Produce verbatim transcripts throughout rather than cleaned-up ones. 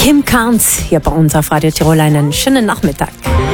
Kim Carnes hier bei uns auf Radio Tirol. Einen schönen Nachmittag.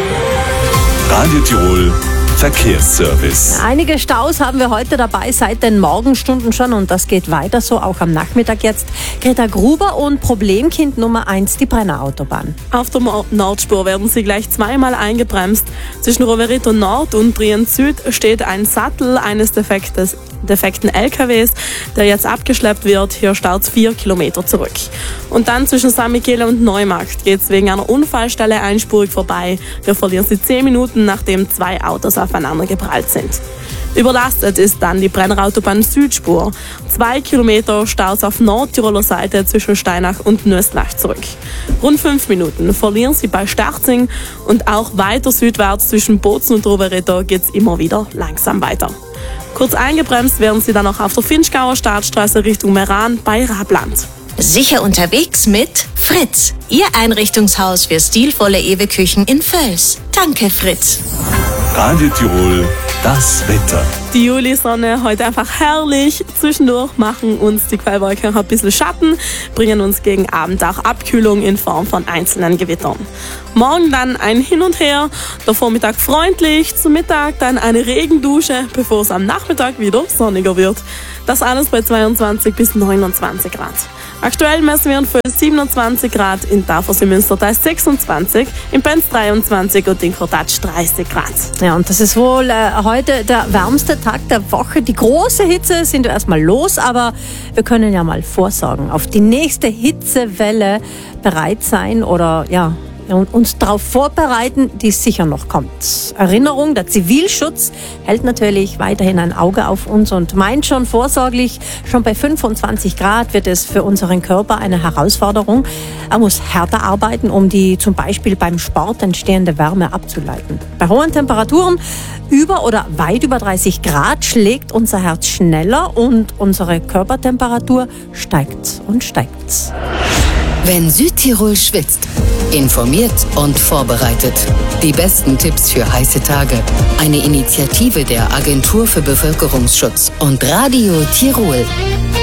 Radio Tirol Verkehrsservice. Einige Staus haben wir heute dabei seit den Morgenstunden schon und das geht weiter so, auch am Nachmittag jetzt. Greta Gruber und Problemkind Nummer eins, die Brenner Autobahn. Auf der Nordspur werden sie gleich zweimal eingebremst. Zwischen Roverito Nord und Trient Süd steht ein Sattel eines defektes, defekten L K Ws, der jetzt abgeschleppt wird. Hier staut vier Kilometer zurück. Und dann zwischen San Michele und Neumarkt geht es wegen einer Unfallstelle einspurig vorbei. Wir verlieren sie zehn Minuten, nachdem zwei Autos aufeinander geprallt sind. Überlastet ist dann die Brenner Autobahn Südspur. Zwei Kilometer Staus auf Nordtiroler Seite zwischen Steinach und Nöstlach zurück. Rund fünf Minuten verlieren sie bei Starzing und auch weiter südwärts zwischen Bozen und Rovereto geht es immer wieder langsam weiter. Kurz eingebremst werden sie dann auch auf der Finchgauer Staatsstraße Richtung Meran bei Rabland. Sicher unterwegs mit Fritz, Ihr Einrichtungshaus für stilvolle Ewe-Küchen in Völs. Danke, Fritz. Radio Tirol, das Wetter. Die Julisonne heute einfach herrlich. Zwischendurch machen uns die Quellwolken ein bisschen Schatten, bringen uns gegen Abend auch Abkühlung in Form von einzelnen Gewittern. Morgen dann ein Hin und Her, der Vormittag freundlich, zum Mittag dann eine Regendusche, bevor es am Nachmittag wieder sonniger wird. Das alles bei zweiundzwanzig bis neunundzwanzig Grad. Aktuell messen wir in Völs siebenundzwanzig Grad, in Tafers im Münstertal sechsundzwanzig, in Benz dreiundzwanzig und in Kortatsch dreißig Grad. Ja, und das ist wohl äh, heute der wärmste Tag der Woche. Die große Hitze sind wir erstmal los, aber wir können ja mal vorsorgen, auf die nächste Hitzewelle bereit sein oder ja, und uns darauf vorbereiten, die sicher noch kommt. Erinnerung, der Zivilschutz hält natürlich weiterhin ein Auge auf uns und meint schon vorsorglich, schon bei fünfundzwanzig Grad wird es für unseren Körper eine Herausforderung. Er muss härter arbeiten, um die zum Beispiel beim Sport entstehende Wärme abzuleiten. Bei hohen Temperaturen über oder weit über dreißig Grad schlägt unser Herz schneller und unsere Körpertemperatur steigt und steigt. Wenn Südtirol schwitzt, informiert und vorbereitet. Die besten Tipps für heiße Tage. Eine Initiative der Agentur für Bevölkerungsschutz und Radio Tirol.